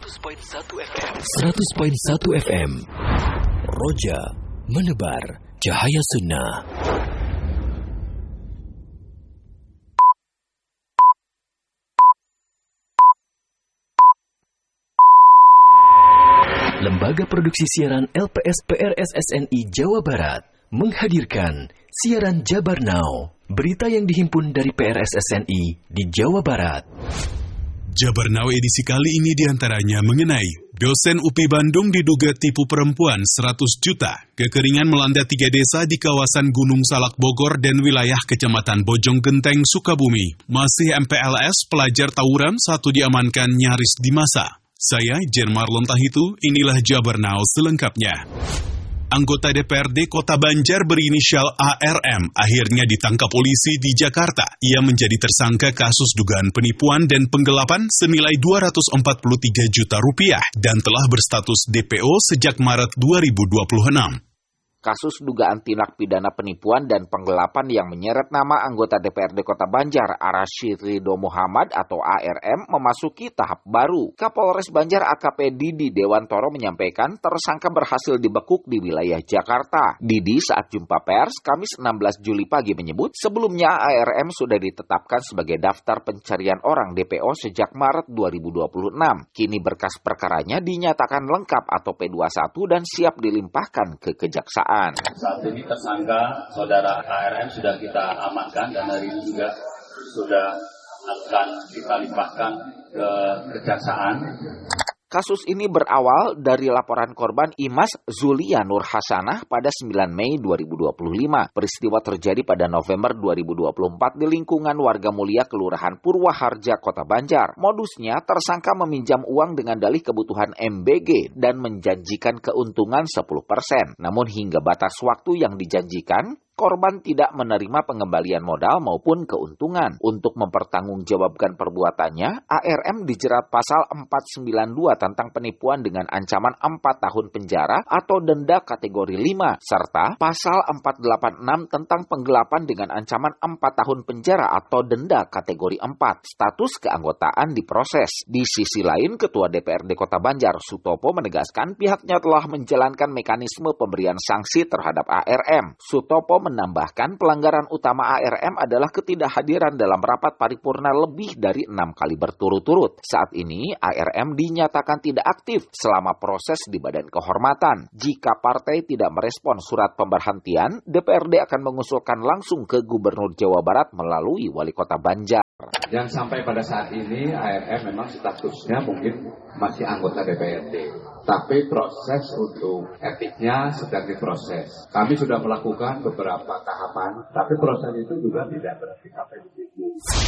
100.1 FM. Roja menebar cahaya sunnah. Lembaga Produksi Siaran LPS PRSSNI Jawa Barat menghadirkan siaran Jabar Now, berita yang dihimpun dari PRSSNI di Jawa Barat. Jabar Now edisi kali ini diantaranya mengenai dosen UPI Bandung diduga tipu perempuan 100 juta, kekeringan melanda 3 desa di kawasan Gunung Salak Bogor dan wilayah Kecamatan Bojong Genteng Sukabumi, masih MPLS pelajar tawuran 1 diamankan nyaris di masa. Saya Jen Marlon Tahitu, inilah Jabar Now selengkapnya. Anggota DPRD Kota Banjar berinisial ARM akhirnya ditangkap polisi di Jakarta. Ia menjadi tersangka kasus dugaan penipuan dan penggelapan senilai 243 juta rupiah dan telah berstatus DPO sejak Maret 2026. Kasus dugaan tindak pidana penipuan dan penggelapan yang menyeret nama anggota DPRD Kota Banjar, Arsyid Ridho Muhammad atau ARM, memasuki tahap baru. Kapolres Banjar AKP Didi Dewantoro menyampaikan tersangka berhasil dibekuk di wilayah Jakarta. Didi saat jumpa pers Kamis 16 Juli pagi menyebut sebelumnya ARM sudah ditetapkan sebagai daftar pencarian orang DPO sejak Maret 2026. Kini berkas perkaranya dinyatakan lengkap atau P21 dan siap dilimpahkan ke kejaksaan. Saat ini tersangka saudara ARM sudah kita amankan dan hari ini juga sudah akan kita limpahkan ke kejaksaan. Kasus ini berawal dari laporan korban Imas Zulia Nur Hasanah pada 9 Mei 2025. Peristiwa terjadi pada November 2024 di lingkungan Warga Mulia Kelurahan Purwaharja, Kota Banjar. Modusnya, tersangka meminjam uang dengan dalih kebutuhan MBG dan menjanjikan keuntungan 10%. Namun hingga batas waktu yang dijanjikan, korban tidak menerima pengembalian modal maupun keuntungan. Untuk mempertanggungjawabkan perbuatannya, ARM dijerat pasal 492 tentang penipuan dengan ancaman 4 tahun penjara atau denda kategori 5, serta pasal 486 tentang penggelapan dengan ancaman 4 tahun penjara atau denda kategori 4. Status keanggotaan diproses. Di sisi lain, Ketua DPRD Kota Banjar, Sutopo, menegaskan pihaknya telah menjalankan mekanisme pemberian sanksi terhadap ARM. Sutopo menambahkan pelanggaran utama ARM adalah ketidakhadiran dalam rapat paripurna lebih dari 6 kali berturut-turut. Saat ini ARM dinyatakan tidak aktif selama proses di Badan Kehormatan. Jika partai tidak merespon surat pemberhentian, DPRD akan mengusulkan langsung ke Gubernur Jawa Barat melalui Wali Kota Banjar. Dan sampai pada saat ini ARM memang statusnya mungkin masih anggota DPRD. Tapi proses untuk etiknya sedang diproses. Kami sudah melakukan beberapa tahapan, tapi proses itu juga tidak berarti sampai di situ.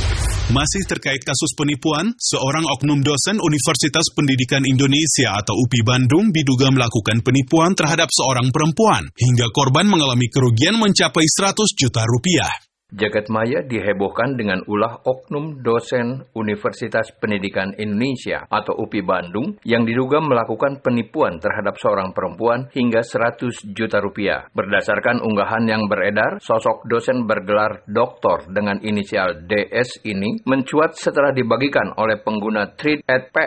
Masih terkait kasus penipuan, seorang oknum dosen Universitas Pendidikan Indonesia atau UPI Bandung diduga melakukan penipuan terhadap seorang perempuan, hingga korban mengalami kerugian mencapai 100 juta rupiah. Jagat maya dihebohkan dengan ulah oknum dosen Universitas Pendidikan Indonesia atau UPI Bandung yang diduga melakukan penipuan terhadap seorang perempuan hingga 100 juta rupiah. Berdasarkan unggahan yang beredar, sosok dosen bergelar doktor dengan inisial DS ini mencuat setelah dibagikan oleh pengguna tweet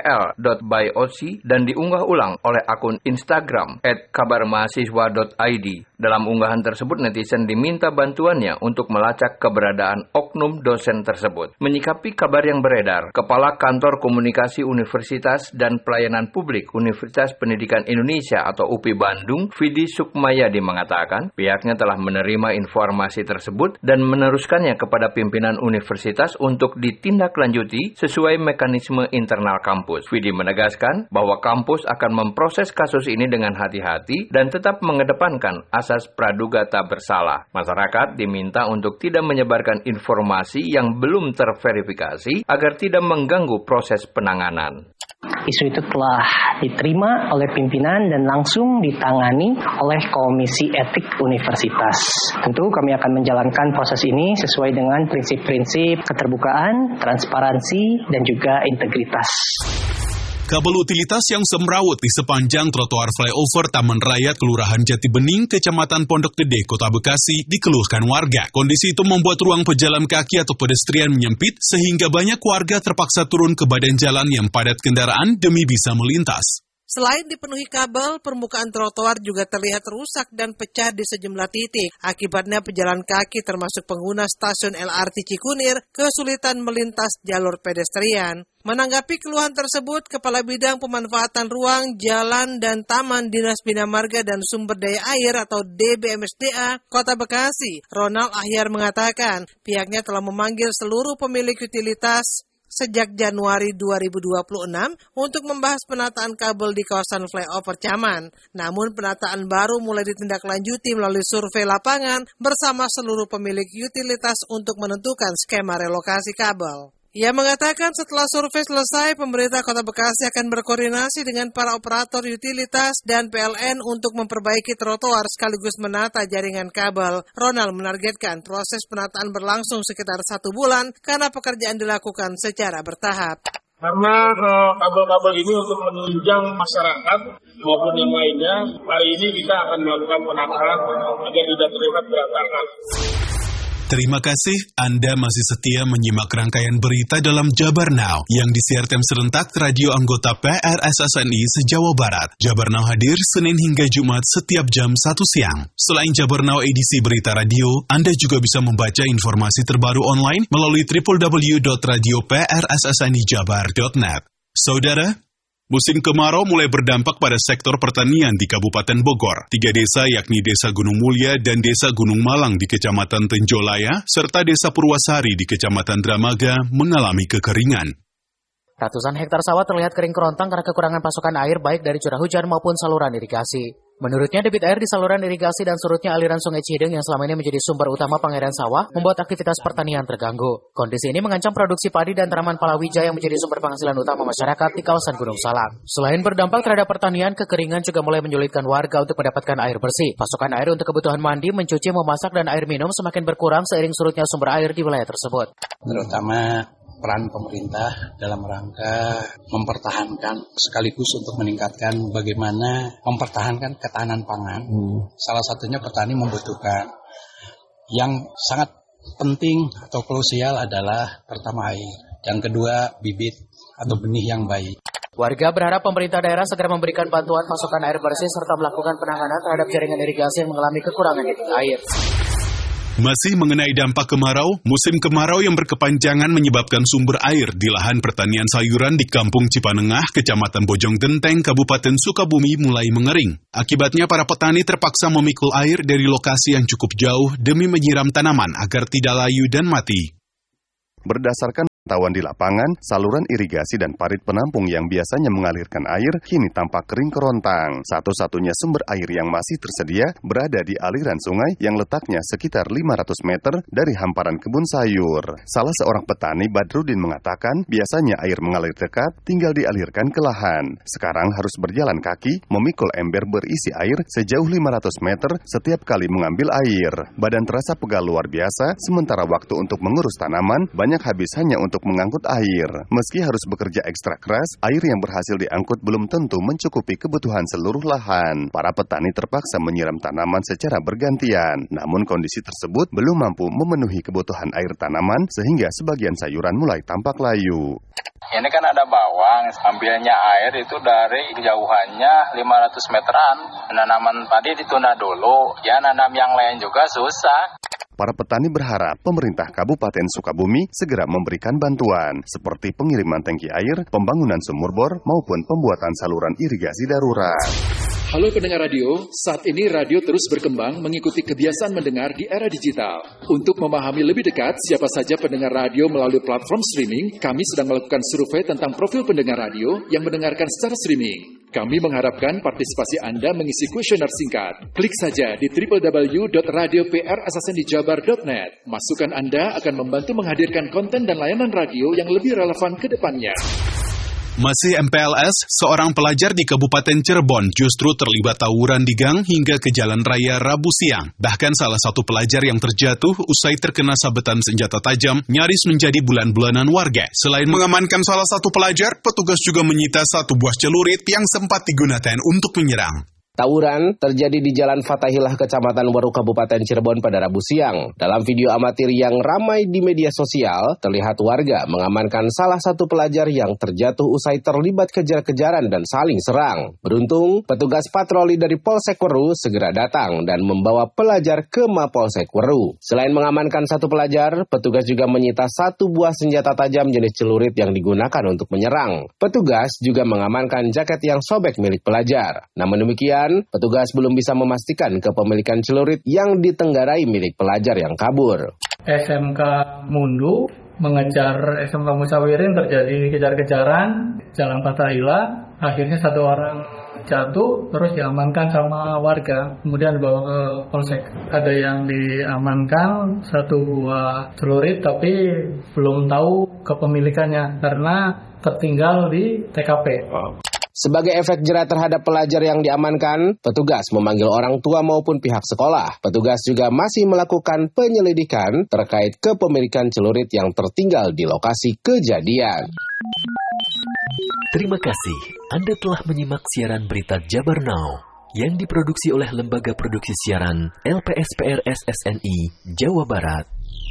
@pl.byoc dan diunggah ulang oleh akun Instagram @kabarmahasiswa.id. Dalam unggahan tersebut, netizen diminta bantuannya untuk melacak keberadaan oknum dosen tersebut. Menyikapi kabar yang beredar, Kepala Kantor Komunikasi Universitas dan Pelayanan Publik Universitas Pendidikan Indonesia atau UPI Bandung, Vidi Sukmayadi mengatakan pihaknya telah menerima informasi tersebut dan meneruskannya kepada pimpinan universitas untuk ditindaklanjuti sesuai mekanisme internal kampus. Vidi menegaskan bahwa kampus akan memproses kasus ini dengan hati-hati dan tetap mengedepankan asas praduga tak bersalah. Masyarakat diminta untuk tidak menyebarkan informasi yang belum terverifikasi agar tidak mengganggu proses penanganan. Isu itu telah diterima oleh pimpinan dan langsung ditangani oleh Komisi Etik Universitas. Tentu kami akan menjalankan proses ini sesuai dengan prinsip-prinsip keterbukaan, transparansi, dan juga integritas. Kabel utilitas yang semrawut di sepanjang trotoar flyover Taman Raya Kelurahan Jatibening, Kecamatan Pondok Gede, Kota Bekasi, dikeluhkan warga. Kondisi itu membuat ruang pejalan kaki atau pedestrian menyempit, sehingga banyak warga terpaksa turun ke badan jalan yang padat kendaraan demi bisa melintas. Selain dipenuhi kabel, permukaan trotoar juga terlihat rusak dan pecah di sejumlah titik. Akibatnya pejalan kaki termasuk pengguna stasiun LRT Cikunir kesulitan melintas jalur pedestrian. Menanggapi keluhan tersebut, Kepala Bidang Pemanfaatan Ruang, Jalan, dan Taman Dinas Bina Marga dan Sumber Daya Air atau DBMSDA Kota Bekasi, Ronald Ahyar mengatakan pihaknya telah memanggil seluruh pemilik utilitas sejak Januari 2026 untuk membahas penataan kabel di kawasan flyover Caman. Namun penataan baru mulai ditindaklanjuti melalui survei lapangan bersama seluruh pemilik utilitas untuk menentukan skema relokasi kabel. Ia mengatakan setelah survei selesai, pemerintah Kota Bekasi akan berkoordinasi dengan para operator utilitas dan PLN untuk memperbaiki trotoar sekaligus menata jaringan kabel. Ronald menargetkan proses penataan berlangsung sekitar 1 bulan karena pekerjaan dilakukan secara bertahap. Karena kabel-kabel ini untuk menunjang masyarakat maupun yang lainnya, hari ini kita akan melakukan penataan agar tidak terlihat berantakan. Terima kasih Anda masih setia menyimak rangkaian berita dalam Jabar Now yang disiarkan serentak radio anggota PRSSNI se-Jawa Barat. Jabar Now hadir Senin hingga Jumat setiap jam 1 siang. Selain Jabar Now edisi berita radio, Anda juga bisa membaca informasi terbaru online melalui www.radioprssnijabar.net. Saudara, musim kemarau mulai berdampak pada sektor pertanian di Kabupaten Bogor. 3 desa yakni Desa Gunung Mulia dan Desa Gunung Malang di Kecamatan Tenjolaya, serta Desa Purwasari di Kecamatan Dramaga mengalami kekeringan. Ratusan hektar sawah terlihat kering kerontang karena kekurangan pasokan air baik dari curah hujan maupun saluran irigasi. Menurutnya, debit air di saluran irigasi dan surutnya aliran Sungai Cideng yang selama ini menjadi sumber utama pengairan sawah membuat aktivitas pertanian terganggu. Kondisi ini mengancam produksi padi dan tanaman palawija yang menjadi sumber penghasilan utama masyarakat di kawasan Gunung Salak. Selain berdampak terhadap pertanian, kekeringan juga mulai menyulitkan warga untuk mendapatkan air bersih. Pasokan air untuk kebutuhan mandi, mencuci, memasak, dan air minum semakin berkurang seiring surutnya sumber air di wilayah tersebut. Terutama peran pemerintah dalam rangka mempertahankan sekaligus untuk meningkatkan bagaimana mempertahankan ketahanan pangan. Salah satunya petani membutuhkan yang sangat penting atau krusial adalah pertama air, yang kedua bibit atau benih yang baik. Warga berharap pemerintah daerah segera memberikan bantuan pasokan air bersih serta melakukan penanganan terhadap jaringan irigasi yang mengalami kekurangan air. Masih mengenai dampak kemarau, musim kemarau yang berkepanjangan menyebabkan sumber air di lahan pertanian sayuran di Kampung Cipanengah, Kecamatan Bojong Genteng, Kabupaten Sukabumi mulai mengering. Akibatnya para petani terpaksa memikul air dari lokasi yang cukup jauh demi menyiram tanaman agar tidak layu dan mati. Berdasarkan pantauan di lapangan, saluran irigasi dan parit penampung yang biasanya mengalirkan air kini tampak kering kerontang. Satu-satunya sumber air yang masih tersedia berada di aliran sungai yang letaknya sekitar 500 meter dari hamparan kebun sayur. Salah seorang petani, Badrudin, mengatakan biasanya air mengalir dekat, tinggal dialirkan ke lahan. Sekarang harus berjalan kaki, memikul ember berisi air sejauh 500 meter setiap kali mengambil air. Badan terasa pegal luar biasa, sementara waktu untuk mengurus tanaman banyak habis hanya untuk mengangkut air. Meski harus bekerja ekstra keras, air yang berhasil diangkut belum tentu mencukupi kebutuhan seluruh lahan. Para petani terpaksa menyiram tanaman secara bergantian. Namun kondisi tersebut belum mampu memenuhi kebutuhan air tanaman sehingga sebagian sayuran mulai tampak layu. Ini kan ada bawang, ambilnya air itu dari kejauhannya 500 meteran. Tanaman padi ditunda dulu, ya nanam yang lain juga susah. Para petani berharap pemerintah Kabupaten Sukabumi segera memberikan bantuan, seperti pengiriman tangki air, pembangunan sumur bor, maupun pembuatan saluran irigasi darurat. Halo pendengar radio, saat ini radio terus berkembang mengikuti kebiasaan mendengar di era digital. Untuk memahami lebih dekat siapa saja pendengar radio melalui platform streaming, kami sedang melakukan survei tentang profil pendengar radio yang mendengarkan secara streaming. Kami mengharapkan partisipasi Anda mengisi kuesioner singkat. Klik saja di www.radioprssnijabar.net. Masukan Anda akan membantu menghadirkan konten dan layanan radio yang lebih relevan ke depannya. Masih MPLS, seorang pelajar di Kabupaten Cirebon justru terlibat tawuran di gang hingga ke jalan raya Rabu siang. Bahkan salah satu pelajar yang terjatuh usai terkena sabetan senjata tajam nyaris menjadi bulan-bulanan warga. Selain mengamankan salah satu pelajar, petugas juga menyita satu buah celurit yang sempat digunakan untuk menyerang. Tawuran terjadi di Jalan Fatahillah, Kecamatan Waru, Kabupaten Cirebon pada Rabu siang. Dalam video amatir yang ramai di media sosial, terlihat warga mengamankan salah satu pelajar yang terjatuh usai terlibat kejar-kejaran dan saling serang. Beruntung, petugas patroli dari Polsek Weru segera datang dan membawa pelajar ke Mapolsek Weru. Selain mengamankan satu pelajar, petugas juga menyita satu buah senjata tajam jenis celurit yang digunakan untuk menyerang. Petugas juga mengamankan jaket yang sobek milik pelajar. Namun demikian, petugas belum bisa memastikan kepemilikan celurit yang ditenggarai milik pelajar yang kabur. SMK Mundu mengejar SMK Musawirin, terjadi kejar-kejaran Jalan Fatahillah. Akhirnya satu orang jatuh, terus diamankan sama warga, kemudian dibawa ke Polsek. Ada yang diamankan satu buah celurit, tapi belum tahu kepemilikannya karena tertinggal di TKP. Sebagai efek jera terhadap pelajar yang diamankan, petugas memanggil orang tua maupun pihak sekolah. Petugas juga masih melakukan penyelidikan terkait kepemilikan celurit yang tertinggal di lokasi kejadian. Terima kasih Anda telah menyimak siaran berita Jabar Now yang diproduksi oleh Lembaga Produksi Siaran LPSPR SSNI Jawa Barat.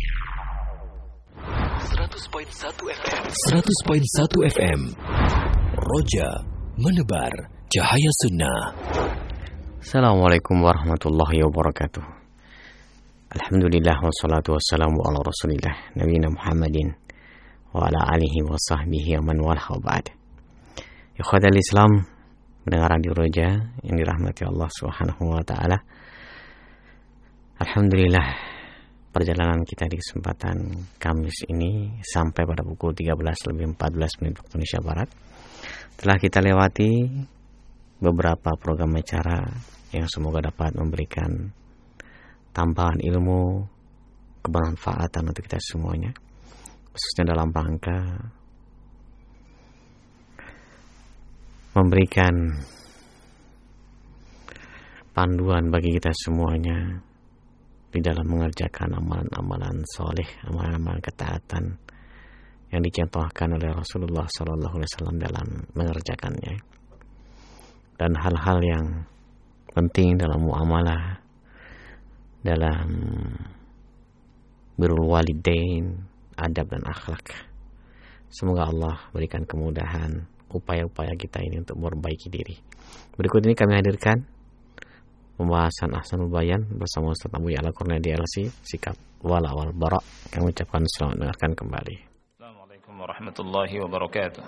100.1 FM Roja menebar cahaya sunnah. Assalamualaikum warahmatullahi wabarakatuh. Alhamdulillah wassalatu wassalamu ala rasulillah nabiyina Muhammadin wa ala alihi wa sahbihi wa man walah wa ba'd. Ikhwatal Islam, mendengar Radio Roja yang dirahmati Allah Subhanahu wa taala. Alhamdulillah, perjalanan kita di kesempatan Kamis ini sampai pada pukul 13:14 waktu Indonesia Barat telah kita lewati beberapa program acara yang semoga dapat memberikan tambahan ilmu, kebermanfaatan untuk kita semuanya, khususnya dalam rangka memberikan panduan bagi kita semuanya di dalam mengerjakan amalan-amalan soleh, amalan-amalan ketaatan yang dicontohkan oleh Rasulullah SAW dalam mengerjakannya, dan hal-hal yang penting dalam muamalah, dalam birrul walidain, adab dan akhlak. Semoga Allah berikan kemudahan upaya-upaya kita ini untuk memperbaiki diri. Berikut ini kami hadirkan pembahasan Ahsanul Bayan bersama Ustaz Abu Ya'la Kurniadi LC, sikap wala wal bara. Kami ucapkan selamat mendengarkan kembali. Assalamualaikum warahmatullahi wabarakatuh.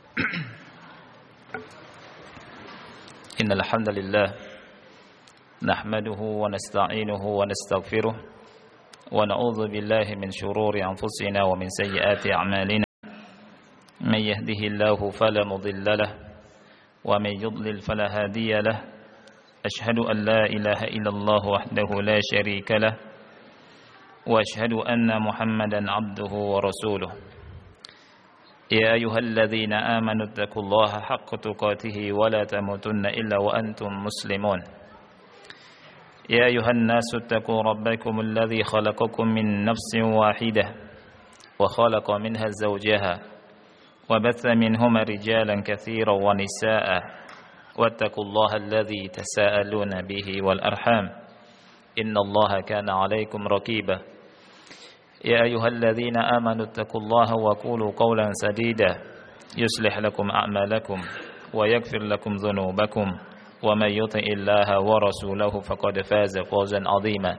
Innal hamdalillah nahmaduhu wa nasta'inuhu wa nastaghfiruh wa na'udzu billahi min shururi anfusina wa min sayyiati a'malina. Man yahdihillahu fala mudilla lahu wa man yudlil fala hadiya lahu. Ashhadu an la ilaha illallah wahdahu la syarika lahu wa ashhadu anna Muhammadan 'abduhu wa rasuluh. Ya ayyuhalladzina amanu taqullaha haqqa tuqatih wa la tamutunna illa wa antum muslimun. Ya ayyuhan nasu taqu rabbakum alladzi khalaqakum min nafsin wahidah wa khalaqa minha zawjaha wa batha minhuma rijalan katsiran wa nisaa'a wattaqullaha alladzi tasaaluna bihi wal arham innallaha kana 'alaikum raqiba. يا أيها الذين آمنوا اتقوا الله وقولوا قولا سديدا يصلح لكم أعمالكم ويغفر لكم ذنوبكم ومن يطع الله ورسوله فقد فاز فوزا عظيما.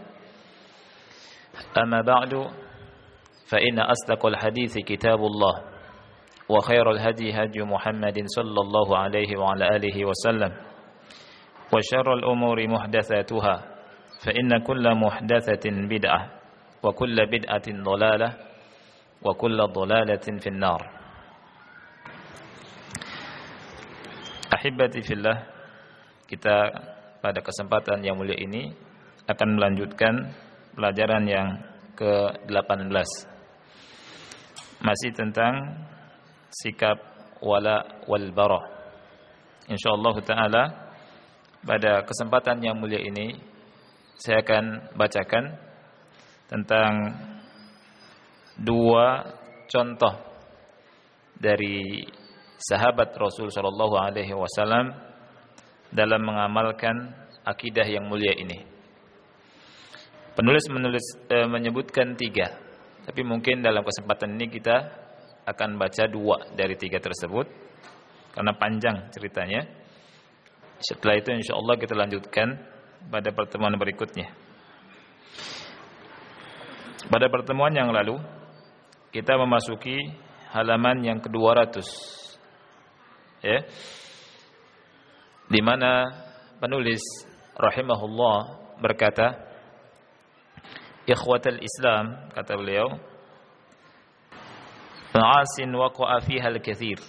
أما بعد فإن أصدق الحديث كتاب الله وخير الهدي هدي محمد صلى الله عليه وعلى آله وسلم وشر الأمور محدثاتها فإن كل محدثة بدعة وكل بدعة ضلالة وكل ضلالة في النار. Ahibati fillah, kita pada kesempatan yang mulia ini akan melanjutkan pelajaran yang ke-18, masih tentang sikap wala wal bara. Insyaallah taala pada kesempatan yang mulia ini saya akan bacakan tentang dua contoh dari sahabat Rasul sallallahu alaihi wasallam dalam mengamalkan akidah yang mulia ini. Penulis menyebutkan 3, tapi mungkin dalam kesempatan ini kita akan baca 2 dari 3 tersebut karena panjang ceritanya. Setelah itu insyaallah kita lanjutkan pada pertemuan berikutnya. Pada pertemuan yang lalu kita memasuki halaman yang ke-200, ya, di mana penulis rahimahullah berkata, ikhwatal Islam, kata beliau, ma'asin waqa'a fiha al-kathir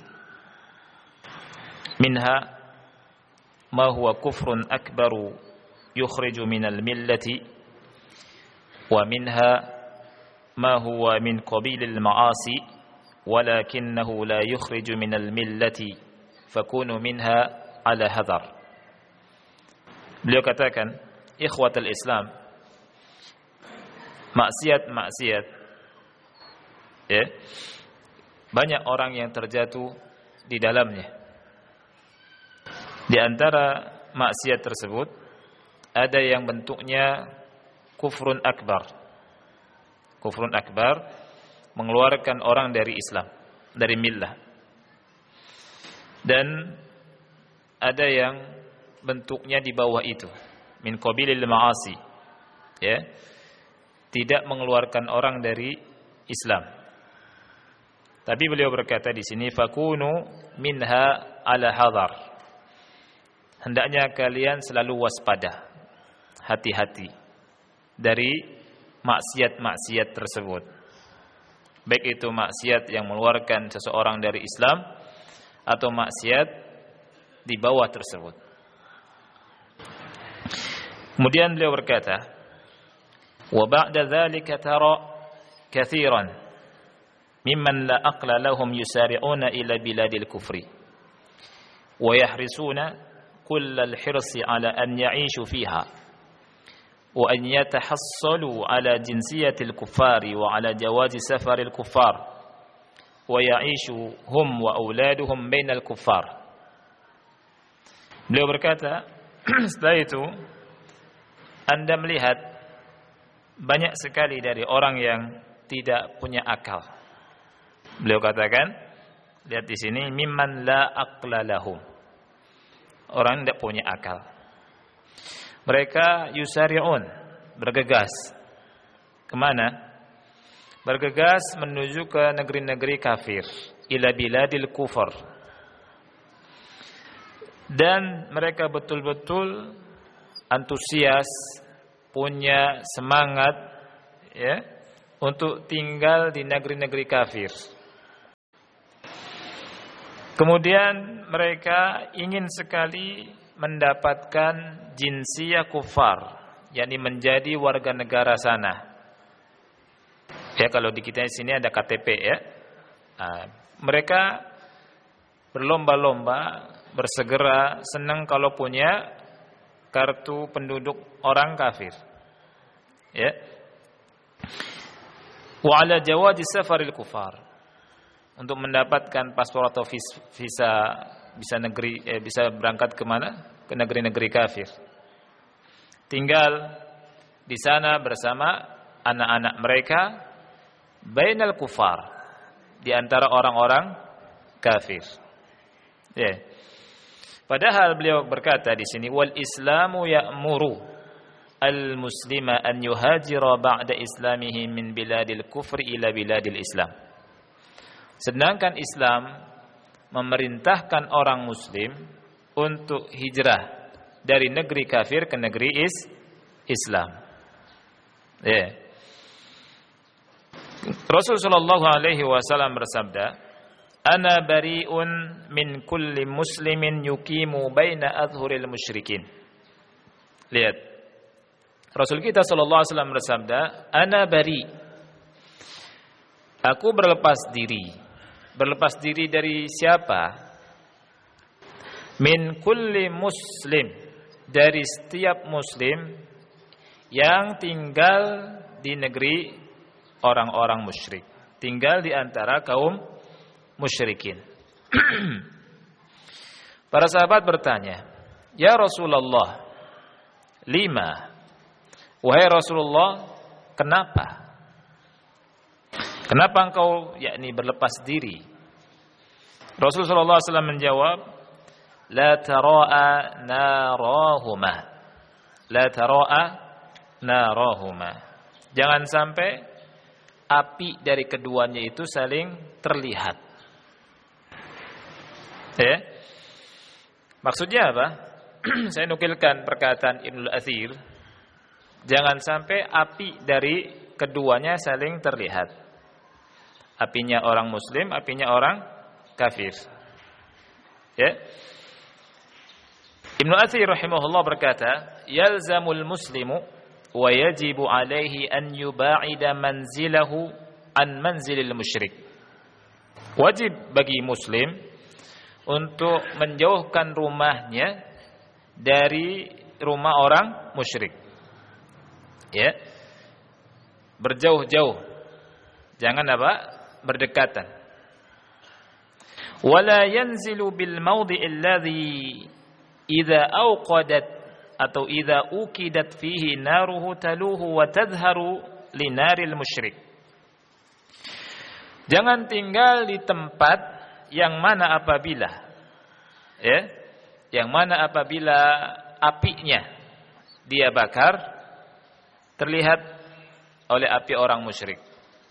minha ma huwa kufrun akbaru yukhriju minal millati wa minha ما هو من قبيل المعاصي ولكنه لا يخرج من الملة فكونوا منها على حذر. Beliau katakan, ikhwatul Islam, maksiat-maksiat, ya, banyak orang yang terjatuh di dalamnya. Di antara maksiat tersebut ada yang bentuknya kufrun akbar. Kufrun akbar, mengeluarkan orang dari Islam, dari millah. Dan ada yang bentuknya di bawah itu, min qabilil ma'asi, ya, tidak mengeluarkan orang dari Islam. Tapi beliau berkata di sini, fakunu minha ala hadar. Hendaknya kalian selalu waspada, hati-hati dari maksiat-maksiat tersebut. Baik itu maksiat yang mengeluarkan seseorang dari Islam atau maksiat di bawah tersebut. Kemudian beliau berkata, wa ba'da dzalika tara katsiran mimman la aqla lahum yusari'una ila biladil kufri wa yahrisuna kullal hirsi ala an ya'ishu fiha وأن يتحصلوا على جنسية الكفار وعلى جواز سفر الكفار ويعيشوا هم وأولادهم بين الكفار. Beliau berkata, setelah itu Anda melihat banyak sekali dari orang yang tidak punya akal. Beliau katakan, lihat di sini, mimman la aqla lahum, orang tidak punya akal. Mereka yusari'un, bergegas. Kemana? Bergegas menuju ke negeri-negeri kafir, ila biladil kufar. Dan mereka betul-betul antusias, punya semangat, ya, untuk tinggal di negeri-negeri kafir. Kemudian mereka ingin sekali mendapatkan jinsiyah kufar, yakni menjadi warga negara sana. Ya, kalau di kita di sini ada KTP, ya. Nah, mereka berlomba-lomba, bersegera, senang kalau punya kartu penduduk orang kafir. Ya. Wa ala jawazi safaril kufar, untuk mendapatkan paspor atau visa bisa berangkat kemana? Ke negeri-negeri kafir. Tinggal di sana bersama anak-anak mereka, bainal kufar, di antara orang-orang kafir. Ya. Padahal beliau berkata di sini, wal Islamu ya'muru al-muslima an yuhajira ba'da islamihi min biladil kufri ila biladil Islam. Sedangkan Islam memerintahkan orang muslim untuk hijrah dari negeri kafir ke negeri Islam. Ya. Rasul sallallahu alaihi wasallam bersabda, "Ana bari'un min kulli muslimin yuqimu baina adhuril musyrikin." Lihat. Rasul kita sallallahu alaihi wasallam bersabda, "Ana bari." Aku berlepas diri, Berlepas diri dari siapa? Min kulli muslim, dari setiap muslim yang tinggal di negeri orang-orang musyrik, tinggal di antara kaum musyrikin. Para sahabat bertanya, "Ya Rasulullah, lima?" Wahai Rasulullah, kenapa? Kenapa engkau berlepas diri? Rasulullah SAW menjawab, La tara'a narahuma. La tara'a narahuma. Jangan sampai api dari keduanya itu saling terlihat. Ya. Maksudnya apa? Saya nukilkan perkataan Ibnul Athir. Jangan sampai api dari keduanya saling terlihat. Apinya orang muslim, apinya orang kafir. Ya. Ibnu Athir rahimahullah berkata, "Yalzamul muslimu wa yajibu alaihi an yuba'ida manzilahu an manzilil musyrik." Wajib bagi muslim untuk menjauhkan rumahnya dari rumah orang musyrik. Ya. Berjauh-jauh. Jangan berdekatan. Wala yanzilu bil mawdi'il ladzi idza awqadat atau idza uqidat fihi naruhu taluhu wa tadhharu linaril musyrik. Jangan tinggal di tempat yang mana apabila apinya dia bakar terlihat oleh api orang musyrik.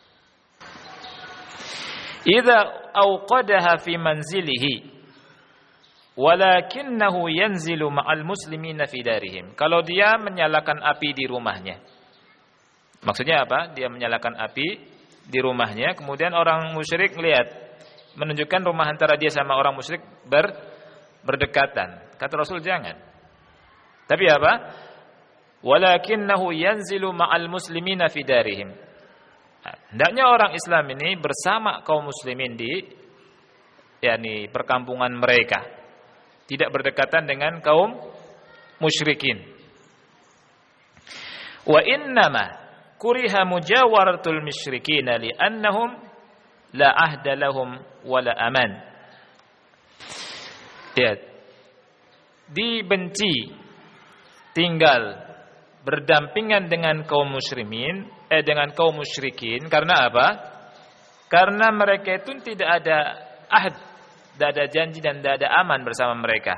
Idza awqadaha fi manzilihi walakinnahu yanzilu ma'al muslimina fi darihim. Kalau dia menyalakan api di rumahnya. Maksudnya apa? Dia menyalakan api di rumahnya, kemudian orang musyrik melihat, menunjukkan rumah antara dia sama orang musyrik berdekatan. Kata Rasul jangan. Tapi apa? Walakinnahu yanzilu ma'al muslimina fi darihim. Hendaknya orang Islam ini bersama kaum muslimin di perkampungan mereka, tidak berdekatan dengan kaum musyrikin. Wa innama kuriha mujawaratul musyrikin li'annahum la ahda lahum wa la aman. Dibenci tinggal berdampingan dengan kaum musyrikin karena apa? Karena mereka itu tidak ada ahd, tidak ada janji dan tidak ada aman bersama mereka.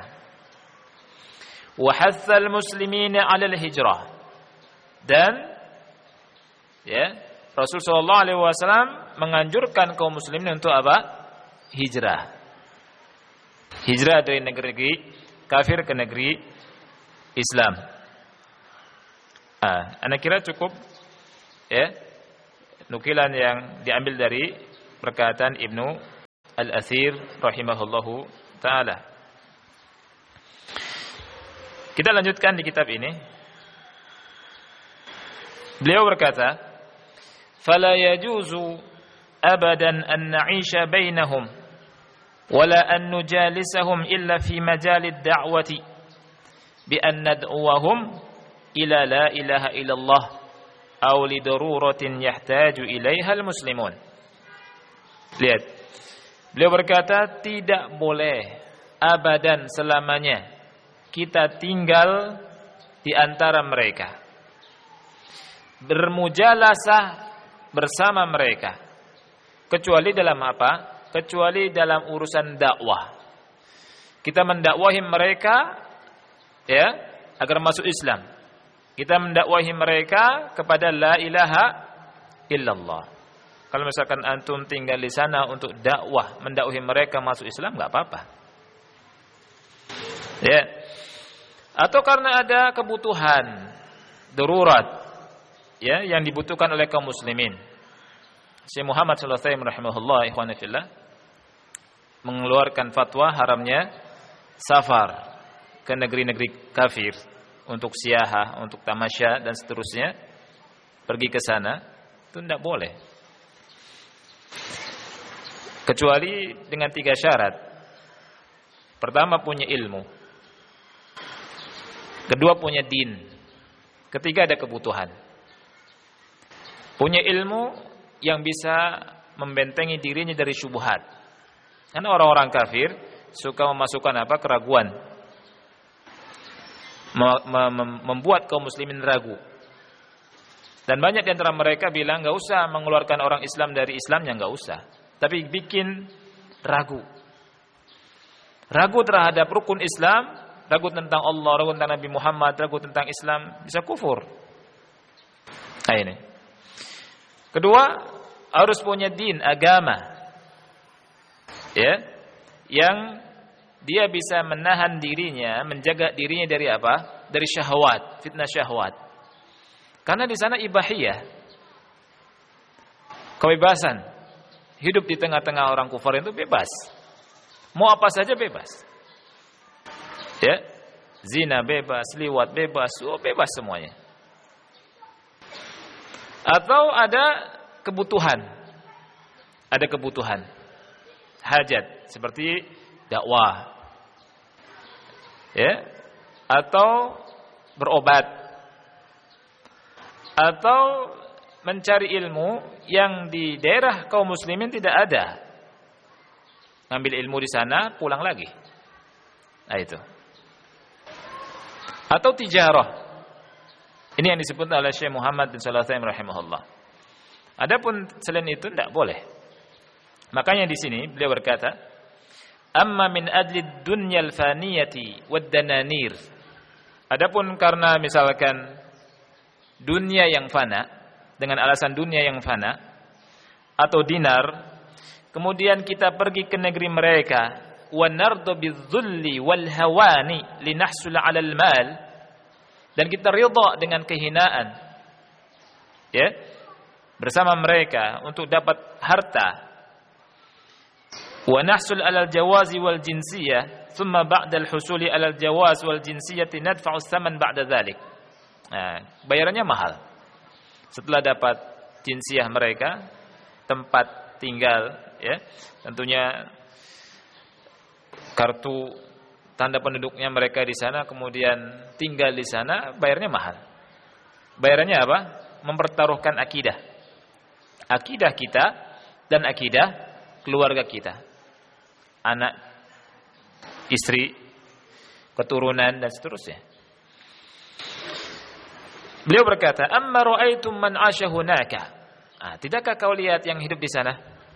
Wa hatsal muslimina 'alal hijrah. Dan Rasul sallallahu alaihi wasallam menganjurkan kaum muslimin untuk apa? Hijrah. Hijrah dari negeri kafir ke negeri Islam. Ana kira cukup nukilan yang diambil dari perkataan Ibnu Al-Athir rahimahullahu ta'ala. Kita lanjutkan di kitab ini. Beliau berkata, "Fala yajuzu abadan an na'isha bainahum wala an nujalisahum illa fi majalid da'wati bi an nad'uwahum ila la ilaha illallah aw li daruratin yahtaju ilaiha al-muslimun." Lihat. Beliau berkata, tidak boleh abadan selamanya kita tinggal di antara mereka, bermujalasah bersama mereka, kecuali dalam apa? Kecuali dalam urusan dakwah. Kita mendakwahi mereka agar masuk Islam. Kita mendakwahi mereka kepada la ilaha illallah. Kalau misalkan antum tinggal di sana untuk dakwah, mendakwahi mereka masuk Islam, enggak apa-apa. Atau karena ada kebutuhan darurat yang dibutuhkan oleh kaum muslimin. Syekh Muhammad sallallahu alaihi wasallam rahimahullah ikhwan fillah mengeluarkan fatwa haramnya safar ke negeri-negeri kafir untuk siyahah, untuk tamasya dan seterusnya, pergi ke sana itu tidak boleh. kecuali dengan 3 syarat. Pertama, punya ilmu. Kedua, punya din. Ketiga, ada kebutuhan. Punya ilmu yang bisa membentengi dirinya dari syubhat. Karena orang-orang kafir suka memasukkan keraguan, membuat kaum muslimin ragu. Dan banyak di antara mereka bilang nggak usah mengeluarkan orang Islam dari Islamnya, nggak usah, tapi bikin ragu terhadap rukun Islam, ragu tentang Allah, ragu tentang Nabi Muhammad, ragu tentang Islam, bisa kufur. Nah, ini. Kedua, harus punya din, agama, ya, yang dia bisa menahan dirinya, menjaga dirinya dari apa? Dari syahwat, fitnah syahwat. Karena di sana ibahiyah, kebebasan. Hidup di tengah-tengah orang kufar itu bebas. Mau apa saja bebas. Ya, zina bebas, liwat bebas, bebas semuanya. Atau ada kebutuhan. Ada kebutuhan. Hajat seperti dakwah. Ya, atau berobat. Atau mencari ilmu yang di daerah kaum muslimin tidak ada. Ngambil ilmu di sana, pulang lagi. Nah, itu. Atau tijarah. Ini yang disebut oleh Syekh Muhammad bin Shalih Al-Utsaimin rahimahullah. Adapun selain itu tidak boleh. Makanya di sini beliau berkata, "Amma min adli dunyal faniyati wad dananir." Adapun karena misalkan dunia yang fana, dengan alasan dunia yang fana atau dinar, kemudian kita pergi ke negeri mereka, wa nardu bidzulli wal hawani linahsul 'alal mal, dan kita ridha dengan kehinaan, ya, bersama mereka untuk dapat harta, wa nahsul 'alal jawazi wal jinsiyah thumma ba'da al husuli 'alal jawaz wal jinsiyati nadfa'u tsaman ba'da dzalik. Nah, bayarannya mahal. Setelah dapat jinsiyah mereka, tempat tinggal, ya, tentunya kartu tanda penduduknya mereka di sana, kemudian tinggal di sana, bayarnya mahal. Bayarannya apa? Mempertaruhkan akidah. Akidah kita dan akidah keluarga kita. Anak, istri, keturunan dan seterusnya. Beliau berkata, "Amma ra'aitum man 'asha hunaka." Tidakkah kau lihat yang hidup di sana?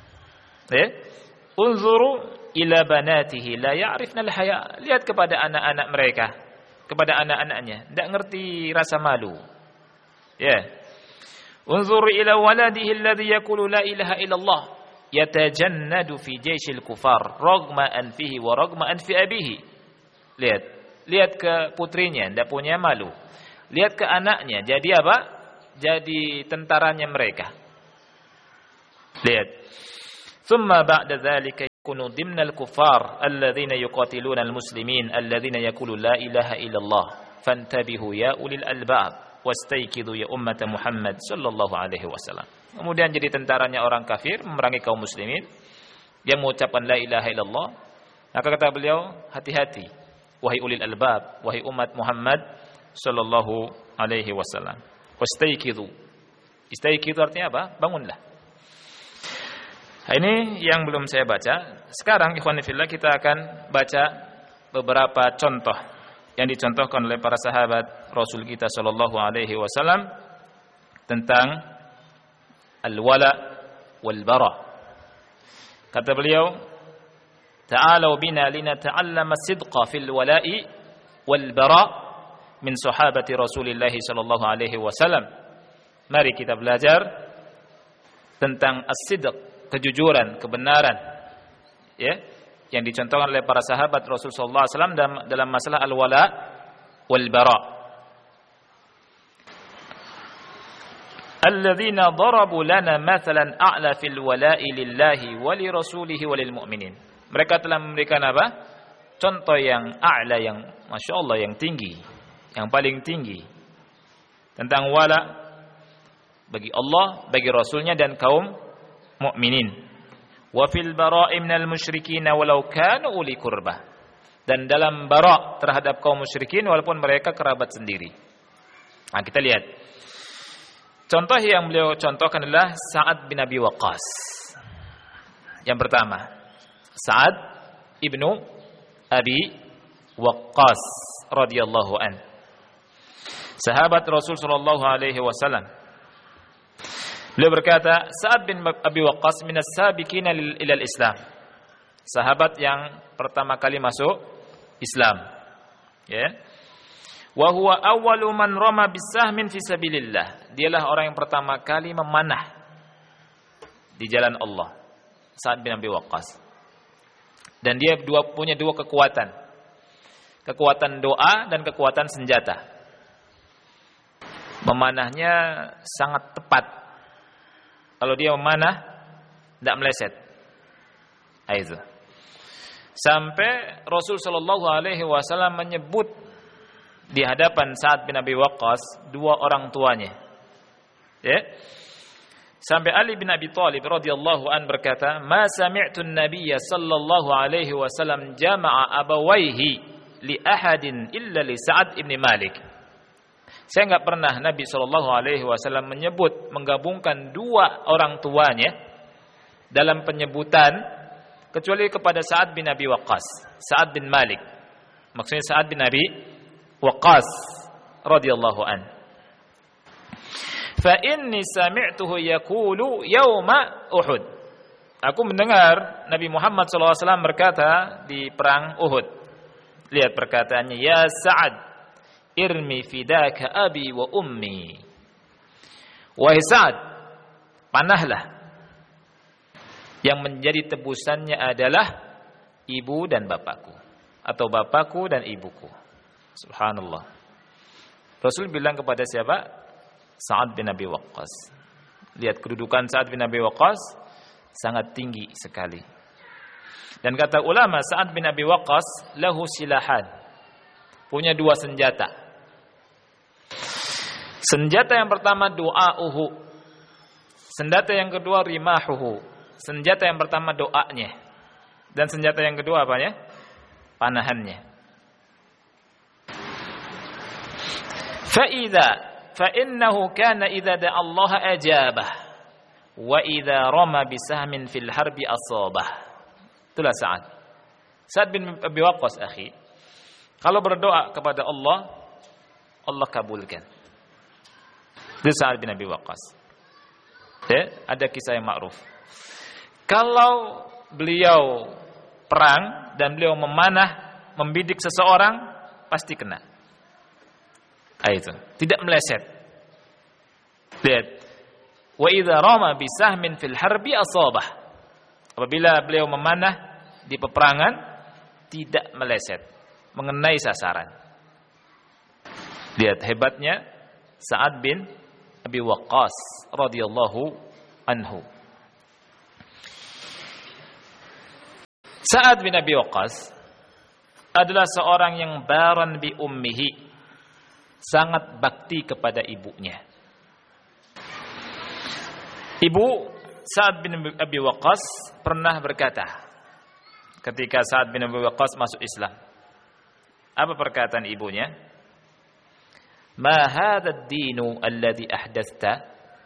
Unzuru ila banatihi la ya'rifna al-haya. Lihat kepada anak-anak mereka, kepada anak-anaknya, tidak ngerti rasa malu. Ya. Unzuru ila waladihi alladhi yaqulu la ilaha illallah yatajannadu fi jayshil kufar ragma anfihi wa ragma anfi abihi. Lihat ke putrinya, tidak punya malu. Lihat ke anaknya, jadi apa? Jadi tentaranya mereka. Lihat. Thumma ba'da dzalika yakunu dimnal kuffar alladzina yuqatiluna almuslimin alladzina yaqulu la ilaha illallah fantabihu ya ulil albab wastayqidu ya ummat Muhammad sallallahu alaihi wasallam. Kemudian jadi tentaranya orang kafir memerangi kaum muslimin yang mengucapkan la ilaha illallah. Maka kata beliau, hati-hati wahai ulil albab, wahai umat Muhammad sallallahu alaihi wasallam. Wastayqidu. Istayqidu artinya apa? Bangunlah. Ini yang belum saya baca. Sekarang ikhwan fillah kita akan baca beberapa contoh yang dicontohkan oleh para sahabat Rasul kita sallallahu alaihi wasallam tentang al-wala wal bara. Kata beliau, "Ta'alu bina linata'allama sidqa fil wala'i wal bara min sahabati Rasulillah sallallahu alaihi wasallam." Mari kita belajar tentang as-sidq, kejujuran, kebenaran, ya, yang dicontohkan oleh para sahabat Rasul sallallahu alaihi wasallam dalam masalah al-wala wal bara. Alladzina darabu lana mathalan a'la fil wala'i lillahi wa li rasulihi wa lil mu'minin. Mereka telah memberikan apa? Contoh yang a'la, yang masyaallah, yang tinggi, yang paling tinggi tentang wala bagi Allah, bagi Rasulnya dan kaum mukminin. Wa fil bara'i minal musyrikin walau kanu uli qurbah. Dan dalam bara' terhadap kaum musyrikin walaupun mereka kerabat sendiri. Nah, kita lihat. Contoh yang beliau contohkan adalah Sa'ad bin Abi Waqqas. Yang pertama, Sa'ad ibnu Abi Waqqas radhiyallahu an. Sahabat Rasul sallallahu alaihi wasallam. Beliau berkata, Sa'ad bin Abi Waqqas minas sabiqina ilal Islam. Sahabat yang pertama kali masuk Islam. Ya. Wa huwa awwalu man rama bisahmin fi sabilillah. Dialah orang yang pertama kali memanah di jalan Allah. Sa'ad bin Abi Waqqas. Dan dia punya dua kekuatan. Kekuatan doa dan kekuatan senjata. Memanahnya sangat tepat. Kalau dia memanah tidak meleset. Itu. Sampai Rasul sallallahu alaihi wasallam menyebut di hadapan Sa'ad bin Abi Waqqas dua orang tuanya. Ya. Sampai Ali bin Abi Thalib radhiyallahu an berkata, "Ma sami'tu an-nabiyya sallallahu alaihi wasallam jama'a abawayhi li ahadin illa li Sa'ad bin Malik." Saya enggak pernah Nabi sallallahu alaihi wasallam menyebut menggabungkan dua orang tuanya dalam penyebutan kecuali kepada Sa'ad bin Abi Waqqas, Sa'ad bin Malik. Maksudnya Sa'ad bin Abi Waqqas radhiyallahu an. Fa inni sami'tuhu yaqulu yauma Uhud. Aku mendengar Nabi Muhammad SAW berkata di perang Uhud. Lihat perkataannya, ya Sa'ad, irmi fidaka abi wa ummi. Wahai Sa'ad, panahlah. Yang menjadi tebusannya adalah ibu dan bapakku, atau bapakku dan ibuku. Subhanallah. Rasul bilang kepada siapa? Sa'ad bin Abi Waqqas. Lihat kedudukan Sa'ad bin Abi Waqqas sangat tinggi sekali. Dan kata ulama, Sa'ad bin Abi Waqqas lahu silahan. Punya dua senjata. Senjata yang pertama du'a'uhu. Senjata yang kedua rimahuhu. Senjata yang pertama doanya. Dan senjata yang kedua apanya? Panahannya. Fa'innahu kana idza da'a Allah ajabah wa idza rama bisahmin fil harbi asabah. Itulah Sa'ad. Sa'ad bin Abi Waqqas akhi. Kalau berdoa kepada Allah, Allah kabulkan. Itu Sa'ad bin Abi Waqqas. Ya, ada kisah yang ma'ruf. Kalau beliau perang dan beliau memanah, membidik seseorang, pasti kena. Itu tidak meleset. Lihat, wa idza rama bisahmin fil harbi asabah. Apabila beliau memanah di peperangan, tidak meleset, mengenai sasaran. Lihat hebatnya Sa'ad bin Abi Waqqas radhiyallahu anhu. Sa'ad bin Abi Waqqas adalah seorang yang baran bi ummihi, sangat bakti kepada ibunya. Ibu Sa'ad bin Abi Waqqas pernah berkata ketika Sa'ad bin Abi Waqqas masuk Islam. Apa perkataan ibunya? Ma hadha ad-dinu alladhi ahdatsta?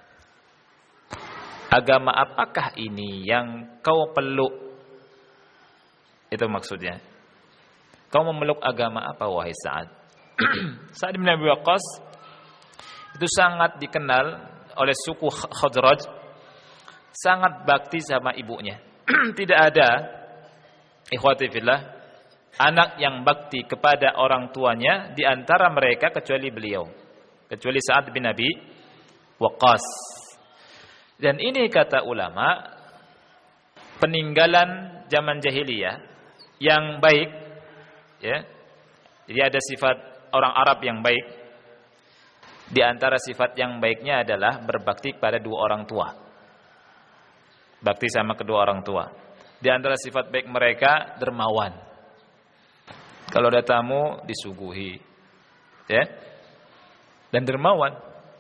Agama apakah ini yang kau peluk? Itu maksudnya. Kau memeluk agama apa wahai Sa'ad? Sa'ad bin Abi Waqqas itu sangat dikenal oleh suku Khazraj, sangat bakti sama ibunya. Tidak ada ikhwati fillah anak yang bakti kepada orang tuanya di antara mereka kecuali beliau, kecuali Sa'ad bin Abi Waqqas. Dan ini kata ulama peninggalan zaman jahiliyah yang baik, ya. Jadi ada sifat orang Arab yang baik. Di antara sifat yang baiknya adalah berbakti kepada dua orang tua. Bakti sama kedua orang tua. Di antara sifat baik mereka dermawan. Kalau ada tamu disuguhi, ya. Dan dermawan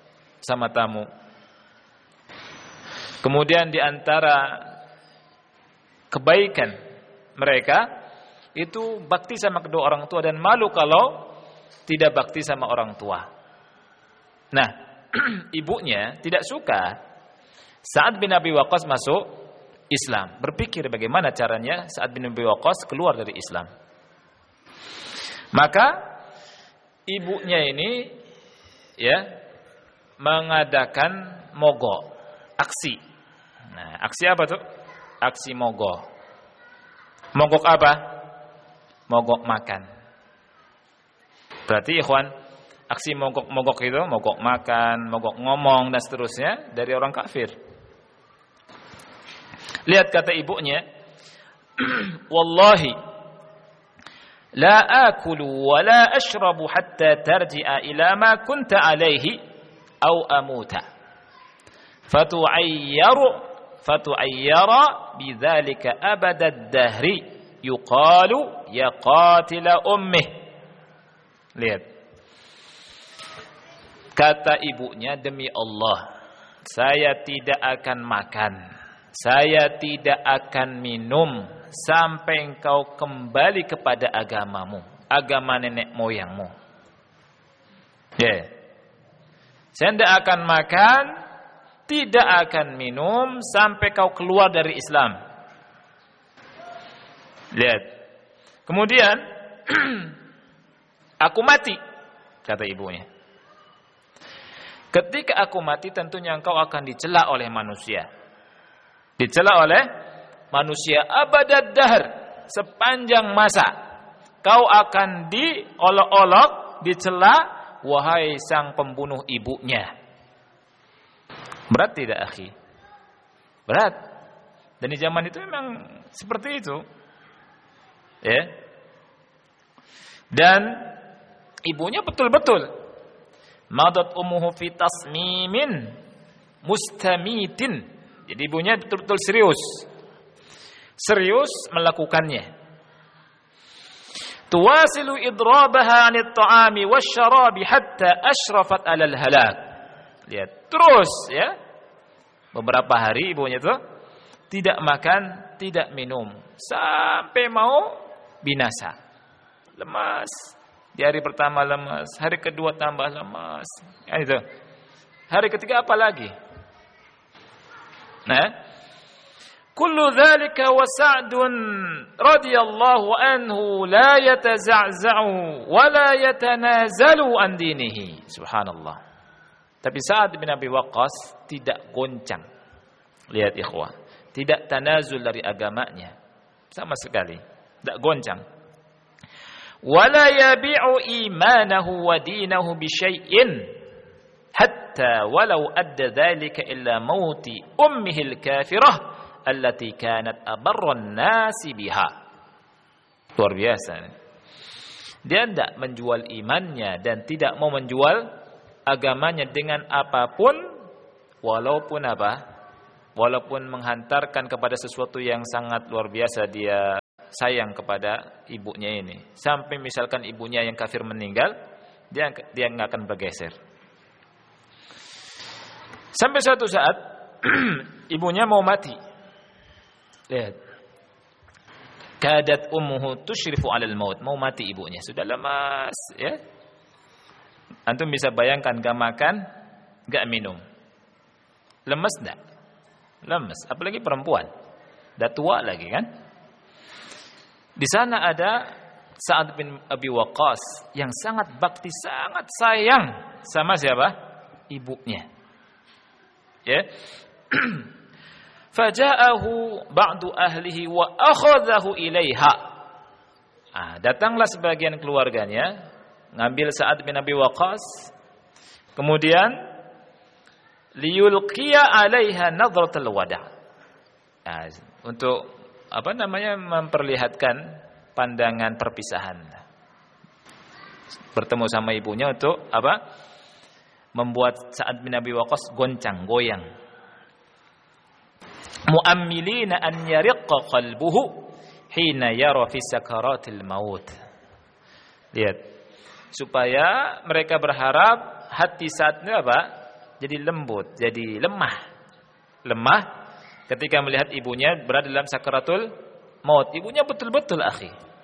sama tamu. Kemudian di antara kebaikan mereka itu bakti sama kedua orang tua dan malu kalau tidak bakti sama orang tua. Nah, ibunya tidak suka Sa'ad bin Abi Waqqas masuk Islam. Berpikir bagaimana caranya Sa'ad bin Abi Waqqas keluar dari Islam. Maka ibunya ini mengadakan mogok, aksi. Nah, aksi apa tuh? Aksi mogok. Mogok apa? Mogok makan. Berarti ikhwan, aksi mogok itu, mogok makan, mogok ngomong dan seterusnya dari orang kafir. Lihat kata ibunya, wallahi la akulu wa la ashrabu hatta tarji'a ila ma kunta alaihi aw amuta fatu'ayyara bidzalika abada ad-dahri yuqalu ya qatila ummih. Lihat kata ibunya, demi Allah saya tidak akan makan, saya tidak akan minum sampai engkau kembali kepada agamamu, agama nenek moyangmu. Saya tidak akan makan, tidak akan minum sampai kau keluar dari Islam. Lihat. Kemudian aku mati, kata ibunya. Ketika aku mati tentunya engkau akan dicela oleh manusia. Dicela oleh manusia abadad dahr, sepanjang masa. Kau akan diolok-olok, dicela, wahai sang pembunuh ibunya. Berat tidak, akhi? Berat. Dan di zaman itu memang seperti itu. Dan ibunya betul-betul madat ummuhu fi tasmimin mustamitin. Jadi ibunya betul-betul serius melakukannya. Tuwasilu idrabaha 'anit ta'ami wasyarabi hatta asyrafat 'alal halak. Lihat, terus beberapa hari ibunya itu tidak makan, tidak minum sampai mau binasa. Lemas. Di hari pertama lemas, hari kedua tambah lemas. Itu. Hari ketiga apa lagi? Kullu dzalika wa Sa'dun radhiyallahu anhu la yataza'za'u wa la yatanazalu an dinihi. Subhanallah. Tapi Sa'ad bin Abi Waqqas tidak goncang. Lihat ikhwah, tidak tanazul dari agamanya sama sekali, tidak goncang. Wala yabi'u imanahu wa dinahu bi syai'in hatta walau adda dzalika illa mauti ummihi al-kafirah allati kanat abarran nasi biha. Luar biasa. Dia tidak menjual imannya dan tidak mau menjual agamanya dengan apapun, walaupun walaupun menghantarkan kepada sesuatu yang sangat luar biasa dia sayang kepada ibunya ini. Sampai misalkan ibunya yang kafir meninggal, dia nggak akan bergeser. Sampai suatu saat ibunya mau mati. Lihat. Kadat ummuhu tusyrifu 'alal maut. Mau mati ibunya, sudah lemas, Antum bisa bayangkan, gak makan, gak minum. Lemes enggak? Lemes, apalagi perempuan. Dah tua lagi kan? Di sana ada Sa'ad bin Abi Waqqas yang sangat bakti, sangat sayang sama siapa? Ibunya. Faja'ahu ba'du ahlihi wa akhadhahu ilaiha. Datanglah sebagian keluarganya ngambil Sa'ad bin Abi Waqqas, kemudian liyulqiya 'alaiha nadratul wada'. Untuk memperlihatkan pandangan perpisahan. Bertemu sama ibunya untuk membuat Sa'ad bin Abi Waqqas goncang, goyang. Mu'ammilina an yariqqa qalbuhu hina yara fi sakaratil maut. Lihat, supaya mereka berharap hati saatnya jadi lembut, jadi lemah ketika melihat ibunya berada dalam sakaratul maut. Ibunya betul-betul akhi.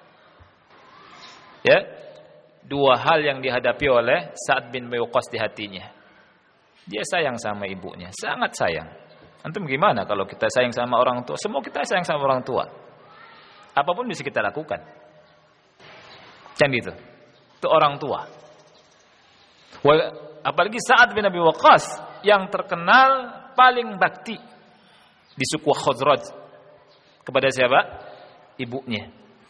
Ya. Dua hal yang dihadapi oleh Sa'ad bin Abi Waqqas di hatinya. Dia sayang sama ibunya, sangat sayang. Antum gimana kalau kita sayang sama orang tua? Semua kita sayang sama orang tua. Apapun bisa kita lakukan. Kan gitu. Itu orang tua. Apalagi Sa'ad bin Abi Waqqas yang terkenal paling bakti di suku Khazraj. Kepada siapa? Ibunya.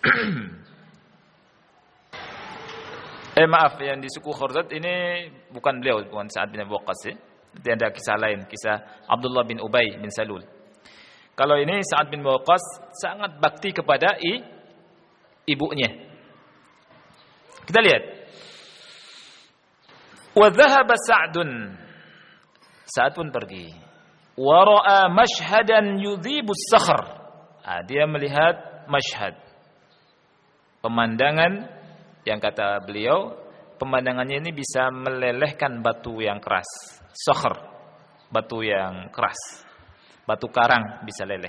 Maaf, yang di suku Khazraj ini bukan beliau, bukan Sa'ad bin Abi Waqqas ya. Itu ada kisah lain, kisah Abdullah bin Ubay bin Salul. Kalau ini Sa'ad bin Abi Waqqas sangat bakti kepada ibunya. Kita lihat. Wa dhahaba Sa'dun. Sa'ad pun pergi. Wa ra'a mashhadan yudhibu as-sakhr. Dia melihat mashhad. Pemandangan yang kata beliau, pemandangannya ini bisa melelehkan batu yang keras. Sakhr, batu yang keras. Batu karang bisa leleh.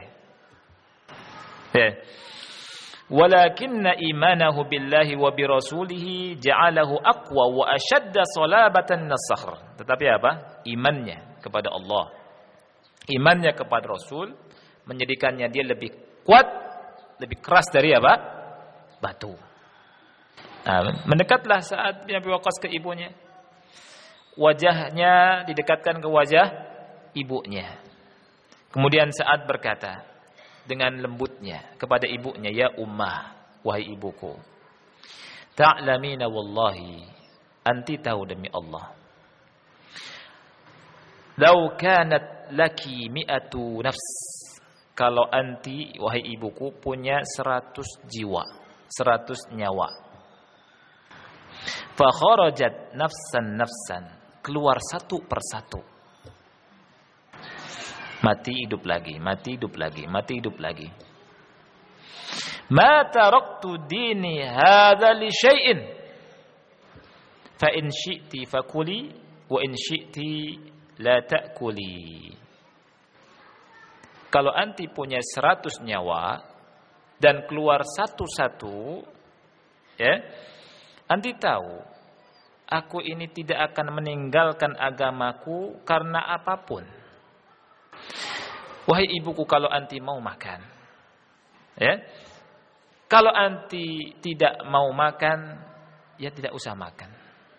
Walakinna imanahu billahi wa bi rasulih ja'alahu aqwa wa ashadda salabatan nas-sakhr. Tetapi apa? Imannya kepada Allah, imannya kepada Rasul menjadikannya dia lebih kuat, lebih keras dari apa? Batu. Mendekatlah Sa'ad bin Abi Waqqas ke ibunya. Wajahnya didekatkan ke wajah ibunya. Kemudian Sa'ad berkata dengan lembutnya kepada ibunya, "Ya ummah, wahai ibuku. Ta'lamina wallahi, anti tahu demi Allah. Lau kanat laki mi'atu nafs." Kalau anti, wahai ibuku, punya 100 jiwa, 100 nyawa. Fa kharajat nafsan, keluar satu persatu. Mati hidup lagi, mati hidup lagi, mati hidup lagi. Ma taraktu dini hadza li syai'in. Fa in syi'ti fakuli wa in syi'ti la ta'kuli. Kalau anti punya 100 nyawa dan keluar satu-satu, ya, anti tahu, aku ini tidak akan meninggalkan agamaku karena apapun. Wahai ibuku, kalau anti mau makan, ya, kalau anti tidak mau makan, ya tidak usah makan.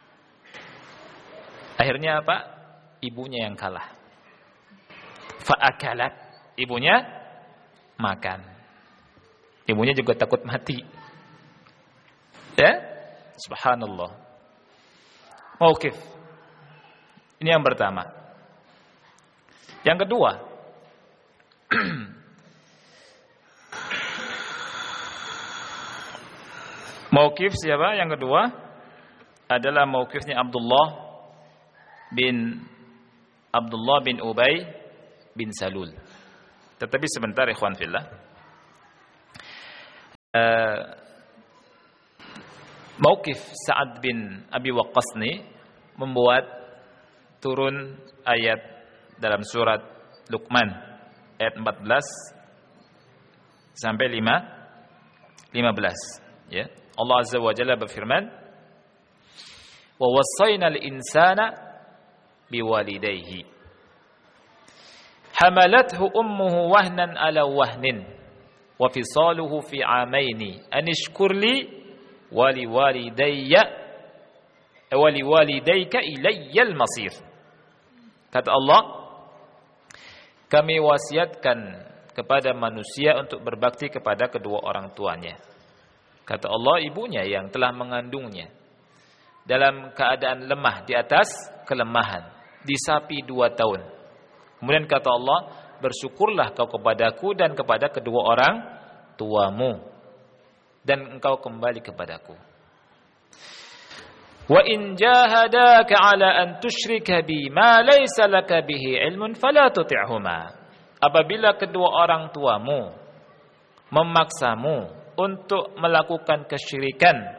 Akhirnya apa? Ibunya yang kalah. Fa'akalat, ibunya makan. Ibunya juga takut mati. Ya? Subhanallah. Mauqif. Ini yang pertama. Yang kedua, mauqif siapa? Yang kedua adalah mauqifnya Abdullah bin Ubay bin Salul. Tetapi sebentar ikhwan fillah. Mauqif Sa'ad bin Abi Waqqas ini membuat turun ayat dalam surat Luqman ayat 14 sampai 15, ya. Allah Azza wa Jalla berfirman, "Wa wassaynal insana biwalidayhi hamalathu ummuhu wahnan ala wahnin wa fisaluhu fi 'amaini an ishkur li waliwalidayka ilayyal masir." Kata Allah, kami wasiatkan kepada manusia untuk berbakti kepada kedua orang tuanya. Kata Allah, ibunya yang telah mengandungnya dalam keadaan lemah di atas kelemahan, disapi 2 tahun. Kemudian kata Allah, bersyukurlah kau kepadaku dan kepada kedua orang tuamu, dan engkau kembali kepadaku. Wa in jahadaka ala an tusyrika bi ma laysa laka bihi ilmun fala tuti'huma. Apabila kedua orang tuamu memaksamu untuk melakukan kesyirikan,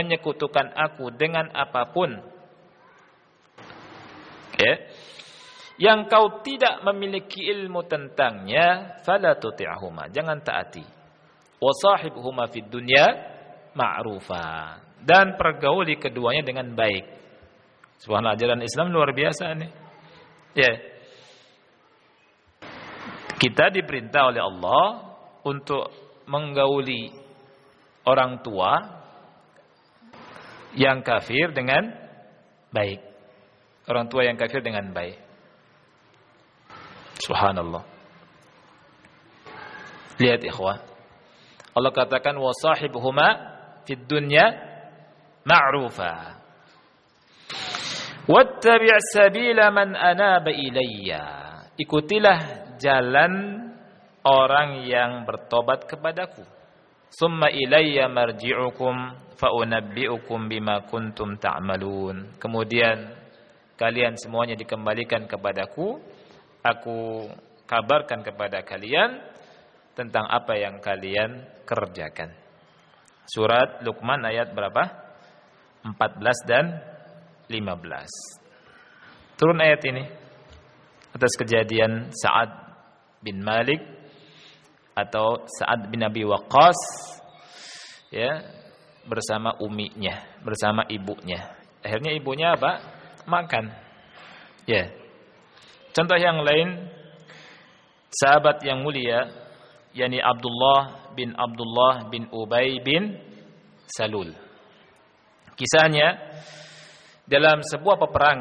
menyekutukan aku dengan apapun, okay, yang kau tidak memiliki ilmu tentangnya, fala tuti'huma, jangan taati. Wa sahibhuma fid dunya ma'rufa, dan pergauli keduanya dengan baik. Subhanallah, ajaran Islam luar biasa nih. Ya. Kita diperintah oleh Allah untuk menggauli orang tua yang kafir dengan baik. Orang tua yang kafir dengan baik. Subhanallah. Lihat ikhwah. Allah katakan wa sahibhuma fid dunya ma'rufa. Wattabi' sabila man anaba ilayya. Ikutilah jalan orang yang bertobat kepadaku. Summa ilayya marji'ukum fa'unabbi'ukum bima kuntum ta'malun. Kemudian kalian semuanya dikembalikan kepadaku. Aku kabarkan kepada kalian tentang apa yang kalian kerjakan. Surat Luqman ayat berapa? 14 dan 15. Turun ayat ini atas kejadian Sa'ad bin Malik atau Sa'ad bin Abi Waqqas, ya, bersama uminya, bersama ibunya. Akhirnya ibunya apa? Makan. Ya. Contoh yang lain, sahabat yang mulia, yakni Abdullah bin Ubay bin Salul. Kisahnya dalam sebuah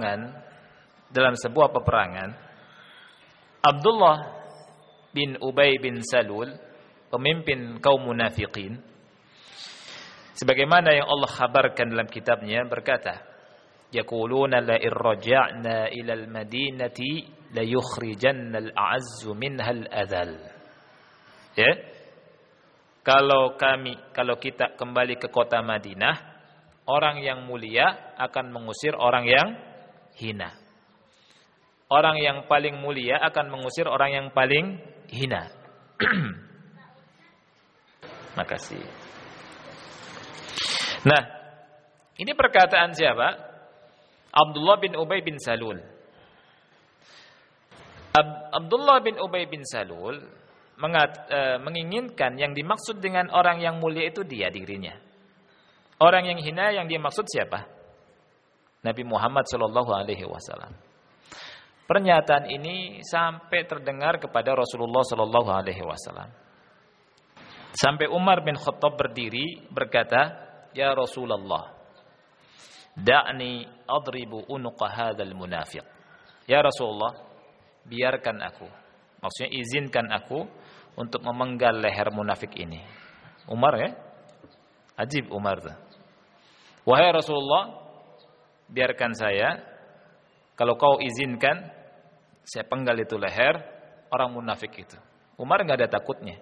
peperangan, Abdullah bin Ubay bin Salul, pemimpin kaum munafikin, sebagaimana yang Allah khabarkan dalam kitabnya, berkata, yaquluna la irja'na ila al-madinati la yukhrijanna al-a'azzu minha al-adhal. Ya. Kalau kita kembali ke kota Madinah, orang yang mulia akan mengusir orang yang hina. Orang yang paling mulia akan mengusir orang yang paling hina. Makasih. Nah, ini perkataan siapa? Abdullah bin Ubay bin Salul. Abdullah bin Ubay bin Salul menginginkan yang dimaksud dengan orang yang mulia itu dirinya. Orang yang hina yang dimaksud siapa? Nabi Muhammad SAW. Pernyataan ini sampai terdengar kepada Rasulullah SAW. Sampai Umar bin Khattab berdiri berkata, ya Rasulullah, da'ni adribu unuqa hadzal munafiq. Ya Rasulullah, biarkan aku, maksudnya izinkan aku untuk memenggal leher munafik ini. Umar, ya, ajib Umar. Wahai Rasulullah, biarkan saya, kalau kau izinkan, saya penggal itu leher orang munafik itu. Umar enggak ada takutnya.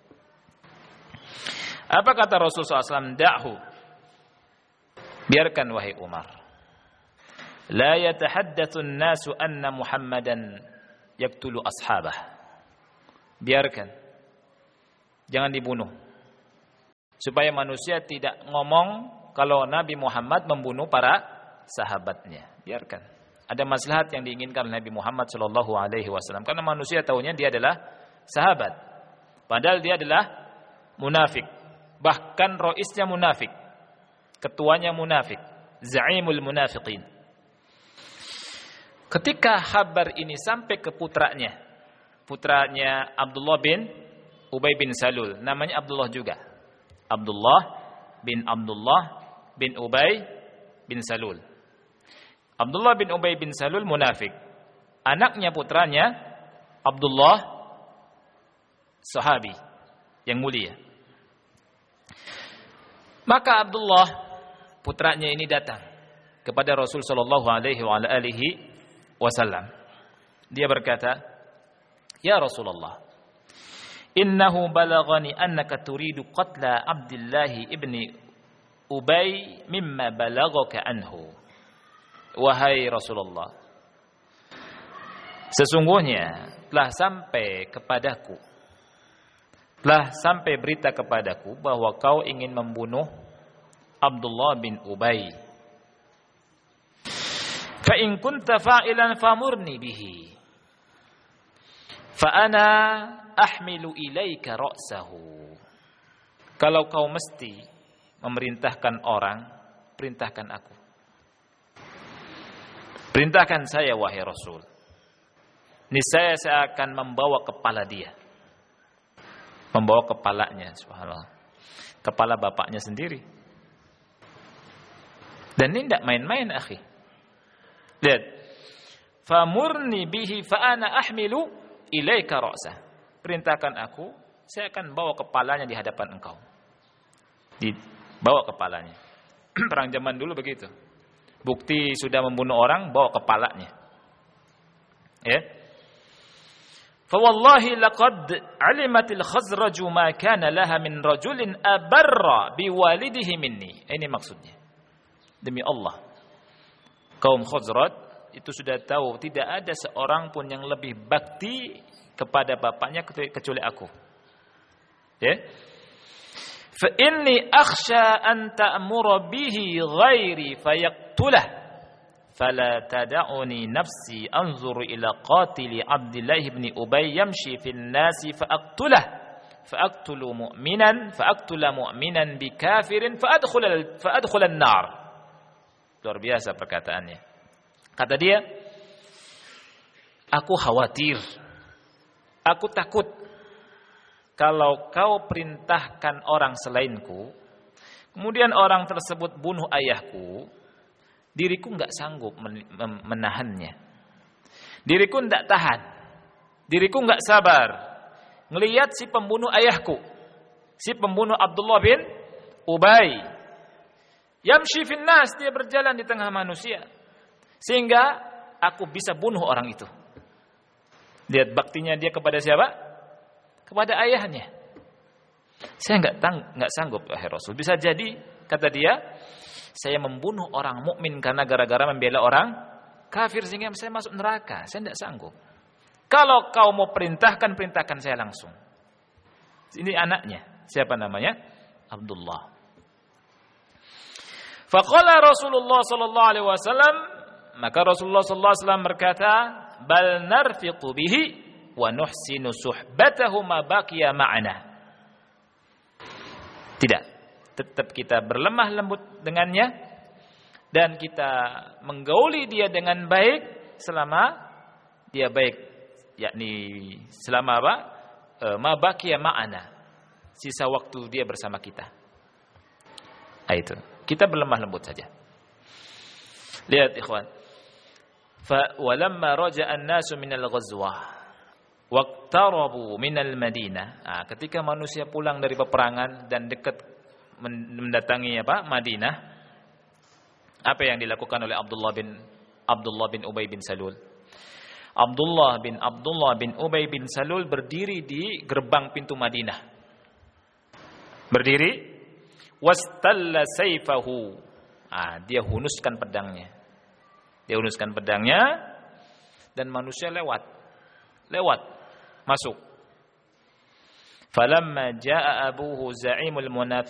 Apa kata Rasulullah SAW? Da'hu, biarkan wahai Umar. La yatahaddatsu an-nasu anna Muhammadan yaqtulu ashabah. Biarkan, jangan dibunuh, supaya manusia tidak ngomong kalau Nabi Muhammad membunuh para sahabatnya. Biarkan. Ada maslahat yang diinginkan Nabi Muhammad SAW, karena manusia tahunya dia adalah sahabat, padahal dia adalah munafik, bahkan roisnya munafik, ketuanya munafik, za'imul munafiqin. Ketika kabar ini sampai ke putranya Abdullah bin Ubay bin Salul, namanya Abdullah juga, Abdullah bin Ubay bin Salul. Abdullah bin Ubay bin Salul munafik. Anaknya putranya Abdullah, sahabi yang mulia. Maka Abdullah putranya ini datang kepada Rasul sallallahu alaihi wasallam. Dia berkata, "Ya Rasulullah, innahu balaghani annaka turidu qatla Abdullah ibni Ubay mimma balaghaka anhu." Wahai Rasulullah, sesungguhnya telah sampai berita kepadaku bahwa kau ingin membunuh Abdullah bin Ubay. Fa in kunta fa'ilan famurni bihi. fa ana ahmilu ilaika ra'sahu. Kalau kau mesti memerintahkan orang, perintahkan aku. Perintahkan saya wahai Rasul. Niscaya saya akan membawa kepala dia. Membawa kepalanya, subhanallah. Kepala bapaknya sendiri. Dan ini tidak main-main, akhi. Lihat. Famurni bihi fa ana ahmilu ilaika ra'sah. Perintahkan aku, saya akan bawa kepalanya di hadapan engkau. Dibawa kepalanya. Perang zaman dulu begitu. Bukti sudah membunuh orang, bawa kepalanya. Ya. Fa wallahi laqad alimatil khazraju ma kana laha min rajulin abarra biwalidihi minni. Ini maksudnya. Demi Allah. Kaum Khazraj itu sudah tahu tidak ada seorang pun yang lebih bakti kepada bapaknya kecuali aku. Ya. Fa inni akhsha an ta'mura bihi ghairi fayaqtulah fala tad'uni nafsi anzuru ila qatili Abdullah ibn Ubay yamshi fil nasi faqtulah faqtulu mu'minan bi kafirin fadkhul an-nar. Luar biasa perkataannya. Kata dia, aku khawatir, aku takut kalau kau perintahkan orang selainku, kemudian orang tersebut bunuh ayahku, diriku enggak sanggup menahannya. Diriku enggak tahan. Diriku enggak sabar ngelihat si pembunuh ayahku, si pembunuh Abdullah bin Ubay. Yamshi fin nas, dia berjalan di tengah manusia. Sehingga aku bisa bunuh orang itu. Lihat baktinya dia kepada siapa? Kepada ayahnya. Saya enggak sanggup, wahai Rasul. Bisa jadi, kata dia, saya membunuh orang mukmin karena gara-gara membela orang kafir sehingga saya masuk neraka. Saya enggak sanggup. Kalau kau mau perintahkan saya langsung. Ini anaknya. Siapa namanya? Abdullah. Faqala Rasulullah sallallahu alaihi wasallam, maka Rasulullah sallallahu alaihi wasallam berkata, bal narfiqu bihi wa nuhsinu suhbatahu ma baqiya ma'ana. Tidak, tetap kita berlemah lembut dengannya dan kita menggauli dia dengan baik selama dia baik, yakni selama apa? Ma baqiya ma'ana. Sisa waktu dia bersama kita. Itu. Kita berlemah lembut saja. Lihat ikhwan. Fa walamma raja'a an-nasu minal ghazwah waqtarabu minal Madinah. Ketika manusia pulang dari peperangan dan dekat mendatangi Madinah, apa yang dilakukan oleh Abdullah bin Ubay bin Salul? Abdullah bin Ubay bin Salul berdiri di gerbang pintu Madinah. Berdiri, wastalla sayfahu. Dia hunuskan pedangnya. Dan manusia lewat masuk. Falamma jaa abuhu za'imul munafiqin